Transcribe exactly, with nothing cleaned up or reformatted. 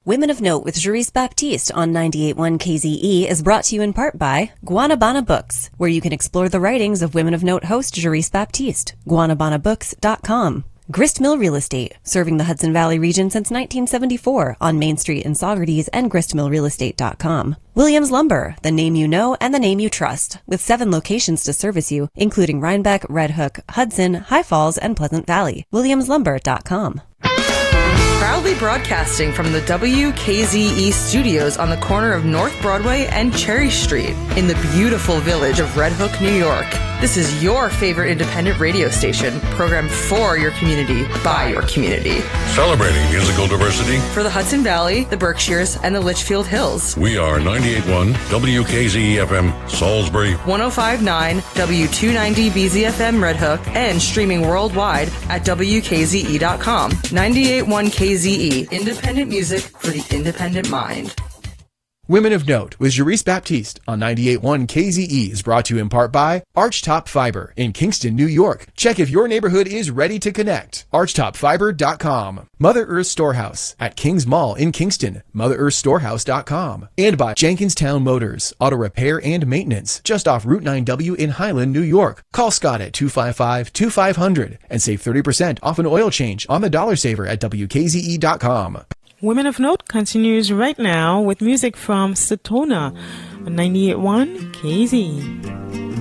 Women of Note with Jerice Baptiste on ninety-eight point one K Z E is brought to you in part by Guanabana Books, where you can explore the writings of Women of Note host Jerice Baptiste. guanabana books dot com. Grist Mill Real Estate, serving the Hudson Valley region since nineteen seventy-four on Main Street in Saugerties and grist mill real estate dot com. Williams Lumber, the name you know and the name you trust, with seven locations to service you, including Rhinebeck, Red Hook, Hudson, High Falls, and Pleasant Valley. williams lumber dot com. Proudly broadcasting from the W K Z E studios on the corner of North Broadway and Cherry Street in the beautiful village of Red Hook, New York. This is your favorite independent radio station, programmed for your community, by your community. Celebrating musical diversity for the Hudson Valley, the Berkshires, and the Litchfield Hills. We are ninety-eight point one W K Z E F M, Salisbury, one oh five point nine W two ninety B Z F M Red Hook, and streaming worldwide at W K Z E dot com. ninety-eight point one K Z E, independent music for the independent mind. Women of Note with Jerice Baptiste on ninety-eight point one K Z E is brought to you in part by Archtop Fiber in Kingston, New York. Check if your neighborhood is ready to connect. archtop fiber dot com. Mother Earth Storehouse at Kings Mall in Kingston. mother earth storehouse dot com. And by Jenkinstown Motors, auto repair and maintenance, just off Route nine W in Highland, New York. Call Scott at two five five, two five zero zero and save thirty percent off an oil change on the Dollar Saver at W K Z E dot com. Women of Note continues right now with music from Satona on ninety-eight point one K Z E.